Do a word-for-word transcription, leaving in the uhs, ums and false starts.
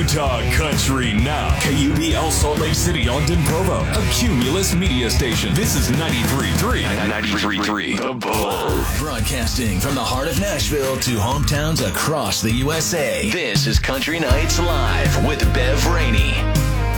Talk Country now. K U B L Salt Lake City, Ogden, Provo. A Cumulus media station. This is ninety-three point three. ninety-three point three. The Bull. Broadcasting from the heart of Nashville to hometowns across the U S A. This is Country Nights Live with Bev Rainey.